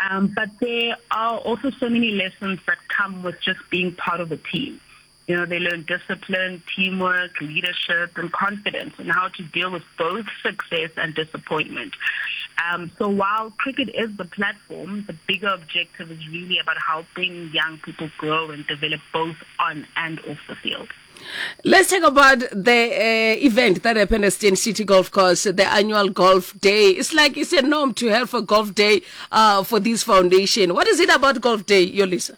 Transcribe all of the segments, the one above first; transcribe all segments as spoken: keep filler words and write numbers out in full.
Um, but there are also so many lessons that come with just being part of a team. You know, they learn discipline, teamwork, leadership, and confidence, and how to deal with both success and disappointment. Um, so while cricket is the platform, the bigger objective is really about helping young people grow and develop both on and off the field. Let's talk about the uh, event that happened at Steyn City Golf Course, the annual golf day. It's like it's a norm to have a golf day uh, for this foundation. What is it about golf day, Yolisa?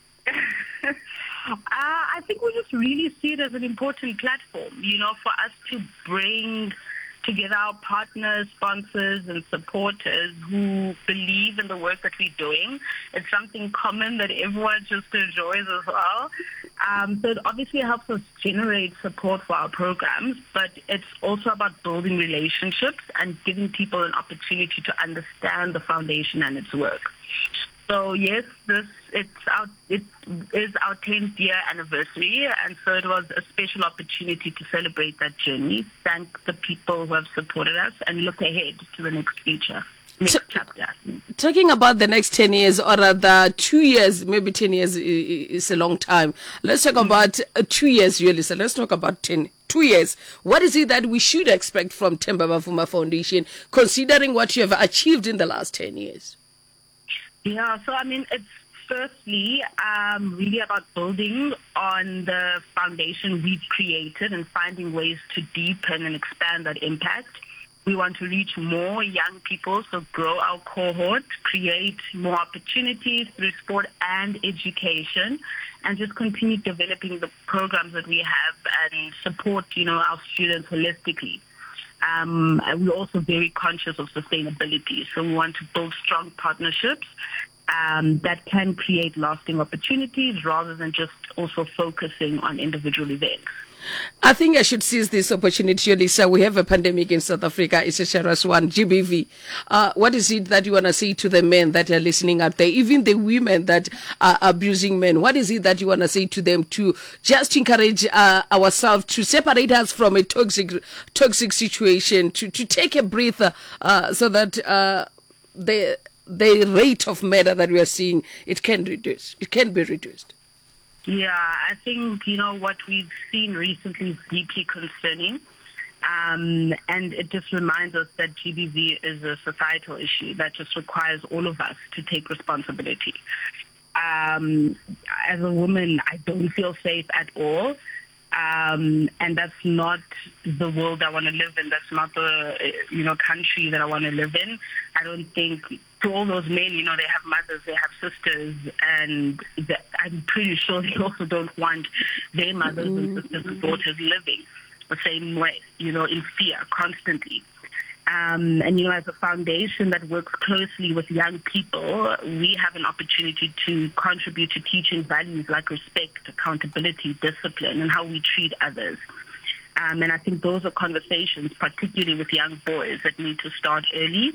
Uh, I think we just really see it as an important platform, you know, for us to bring together our partners, sponsors, and supporters who believe in the work that we're doing. It's something common that everyone just enjoys as well. Um, so it obviously helps us generate support for our programs, but it's also about building relationships and giving people an opportunity to understand the foundation and its work. So yes, this it's our it is our tenth year anniversary, and so it was a special opportunity to celebrate that journey, thank the people who have supported us, and look ahead to the next future, next chapter. Talking about the next ten years, or rather two years, maybe ten years is a long time. Let's talk mm-hmm. about uh, two years, Yolisa. Let's talk about ten. Two years. What is it that we should expect from Themba Bavuma Foundation, considering what you have achieved in the last ten years? Yeah, so I mean, it's firstly um, really about building on the foundation we've created and finding ways to deepen and expand that impact. We want to reach more young people, so grow our cohort, create more opportunities through sport and education, and just continue developing the programs that we have and support, you know, our students holistically. Um, and we're also very conscious of sustainability, so we want to build strong partnerships um, that can create lasting opportunities rather than just also focusing on individual events. I think I should seize this opportunity, Yolisa. We have a pandemic in South Africa. It's a serious one, G B V. Uh, what is it that you want to say to the men that are listening out there, even the women that are abusing men? What is it that you want to say to them to just encourage uh, ourselves to separate us from a toxic toxic situation, to, to take a breather uh, so that uh, the the rate of murder that we are seeing, it can reduce. It can be reduced. Yeah, I think, you know, what we've seen recently is deeply concerning. Um, and it just reminds us that G B V is a societal issue that just requires all of us to take responsibility. Um, as a woman, I don't feel safe at all. Um, and that's not the world I want to live in. That's not the, you know, country that I want to live in. I don't think, to all those men, you know, they have mothers, they have sisters, and that I'm pretty sure they also don't want their mothers and sisters and daughters living the same way, you know, in fear constantly. Um, and, you know, as a foundation that works closely with young people, we have an opportunity to contribute to teaching values like respect, accountability, discipline, and how we treat others. Um, and I think those are conversations, particularly with young boys, that need to start early.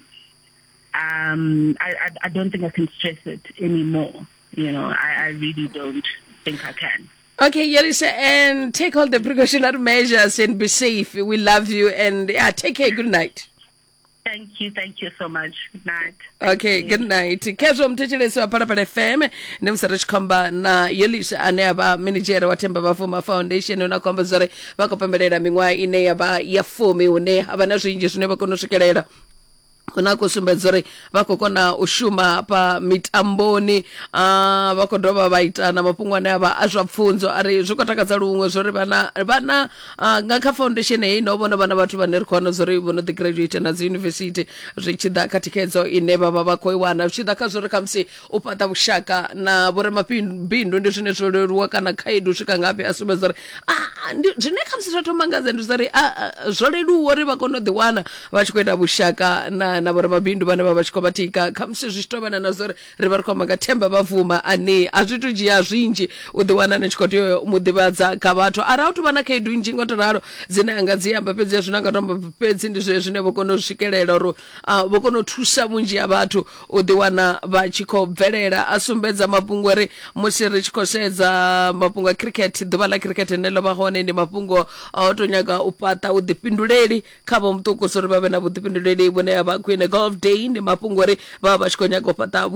Um, I, I, I don't think I can stress it anymore. You know, I, I really don't think I can. Okay, Yolisa, and take all the precautionary measures and be safe. We love you, and yeah, take care. Good night. Thank you, thank you so much. Good night. Thank Okay, you. Good night. Kezwa mtechelesi wa Parapara F M ni msarachi kwamba na Yolisa aneaba manager wa Themba Bavuma Foundation una kwamba zore bako pembelera mingwa ine yaba ya fumi une abana zwinji zwine bakono swikelera kuna kusumbedzore vako kona ushuma pa mitamboni uh, vako ndova vaitana mapungwane ava azvapfunzo ari zvikotakadza rumwe zvori vana vana uh, ngakha foundation hei inovona vana vathu vane rikhono zvori vono the graduate na dziuniversity zvichida katikedzo ine vava vakoiwana zvichida kha zvori khamusi upata vushaka na vore mapindu ndi zvine zvoleruwa kana khaedu svika ngapi asumbedzore ah zvine khamusi zvatomangazza ndi zvori ah zvoleruwa ri vakono ḓiwana vachikuita vushaka na na vore mabindu vane vava chikobatika khamusi zvichitovana nazvo ri vari kwamba nga Themba Bavuma ane azvitojiya zvinji uḓiwana nechikotiyo muḓivadza kha vathu ari auti vana khaedu nji ngotoraro dzine anga dziyamba pedzi yazvino anga tomba pedzi ndi zwe zvine vokono swikelela uri vokono thusa vunji ya vathu uḓiwana vachikobvelela asumbedza mafhungo ri musi ri chikosedza mafhungo a cricket ḓuvha la cricket nelo vha hone ndi mafhungo a otonyaga upata uḓifhinduleli kha vho muṱuku so ri vha vhe na vhuḓifhinduleli vhune vha khwine golf day ndi mafhungo ri vha vha tshi khou nyaga u fhaṱa